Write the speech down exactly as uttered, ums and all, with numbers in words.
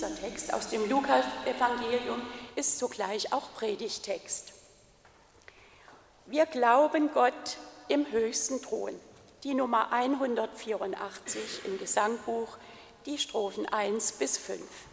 Dieser Text aus dem Lukas-Evangelium ist zugleich auch Predigttext. Wir glauben Gott im höchsten Thron. Die Nummer hundertvierundachtzig im Gesangbuch, die Strophen eins bis fünf.